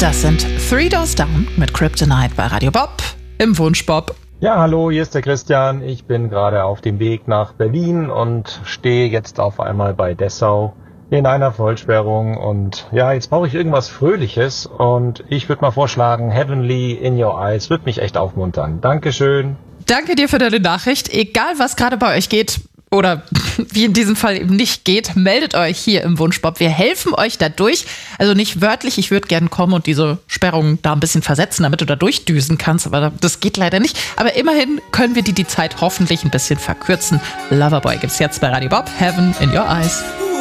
Das sind Three Doors Down mit Kryptonite bei Radio Bob im Wunschbob. Ja, hallo, hier ist der Christian. Ich bin gerade auf dem Weg nach Berlin und stehe jetzt auf einmal bei Dessau in einer Vollsperrung. Und ja, jetzt brauche ich irgendwas Fröhliches und ich würde mal vorschlagen, Heavenly in Your Eyes wird mich echt aufmuntern. Dankeschön. Danke dir für deine Nachricht. Egal, was gerade bei euch geht oder wie in diesem Fall eben nicht geht, meldet euch hier im Wunschbob. Wir helfen euch da durch. Also nicht wörtlich, ich würde gerne kommen und diese Sperrung da ein bisschen versetzen, damit du da durchdüsen kannst, aber das geht leider nicht. Aber immerhin können wir dir die Zeit hoffentlich ein bisschen verkürzen. Loverboy gibt's jetzt bei Radio Bob, Heaven in Your Eyes.